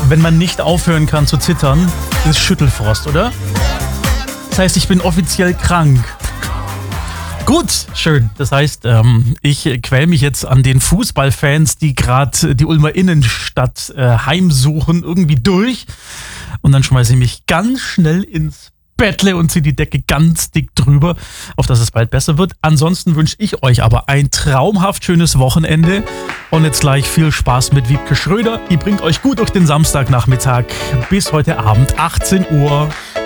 wenn man nicht aufhören kann zu zittern, ist Schüttelfrost, oder? Das heißt, ich bin offiziell krank. Gut, schön. Das heißt, ich quäl mich jetzt an den Fußballfans, die gerade die Ulmer Innenstadt heimsuchen, irgendwie durch. Und dann schmeiße ich mich ganz schnell ins Bettle und ziehe die Decke ganz dick drüber, auf dass es bald besser wird. Ansonsten wünsche ich euch aber ein traumhaft schönes Wochenende. Und jetzt gleich viel Spaß mit Wiebke Schröder. Die bringt euch gut durch den Samstagnachmittag bis heute Abend, 18 Uhr.